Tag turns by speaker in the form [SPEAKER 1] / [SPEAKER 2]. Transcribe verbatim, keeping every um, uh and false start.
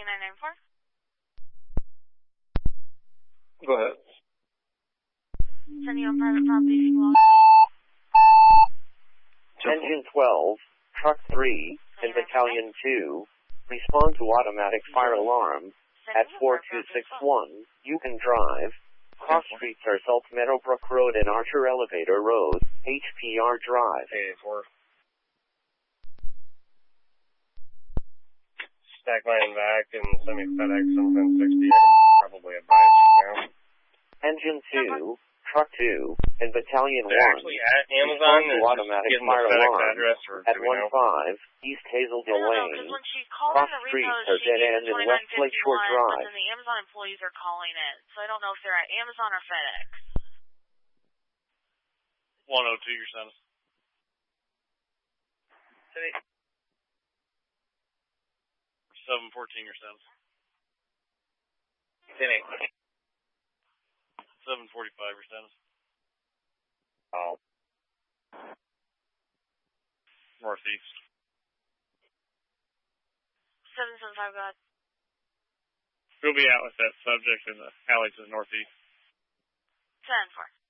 [SPEAKER 1] nine nine four.
[SPEAKER 2] Go ahead.
[SPEAKER 1] Sending you on private property if you lost, please.
[SPEAKER 3] Engine twelve, Truck three, and Battalion two, respond to automatic fire alarm at four two six one. You can drive. Cross streets are Salt Meadowbrook Road and Archer Elevator Road, H P R Drive.
[SPEAKER 2] eighty-four. Stack line back and send me FedEx something sixty. I can probably advise now.
[SPEAKER 3] Engine two, Truck two, and Battalion
[SPEAKER 2] They're
[SPEAKER 3] one.
[SPEAKER 2] actually at Amazon
[SPEAKER 3] Respond to
[SPEAKER 2] and
[SPEAKER 3] automatic
[SPEAKER 2] give them
[SPEAKER 3] fire
[SPEAKER 2] the FedEx
[SPEAKER 3] alarm
[SPEAKER 2] address, or
[SPEAKER 3] at
[SPEAKER 2] do we
[SPEAKER 3] one
[SPEAKER 2] know?
[SPEAKER 3] five East Hazeldale
[SPEAKER 1] I don't know,
[SPEAKER 3] Lane.
[SPEAKER 1] because when she called
[SPEAKER 3] Cross
[SPEAKER 1] in the
[SPEAKER 3] streets
[SPEAKER 1] repos,
[SPEAKER 3] are
[SPEAKER 1] she
[SPEAKER 3] dead
[SPEAKER 1] gave
[SPEAKER 3] end
[SPEAKER 1] us
[SPEAKER 3] in West Lakeshore
[SPEAKER 1] twenty-nine fifty-one,
[SPEAKER 3] Drive.
[SPEAKER 1] but then the Amazon employees are calling in, so I don't know if they're at Amazon or FedEx.
[SPEAKER 4] one oh two, your son. seven fourteen, your son. seven forty-five, your son.
[SPEAKER 2] Oh.
[SPEAKER 4] Northeast.
[SPEAKER 1] seven seven five, go ahead.
[SPEAKER 4] We'll be out with that subject in the alley to the northeast.
[SPEAKER 1] ten four.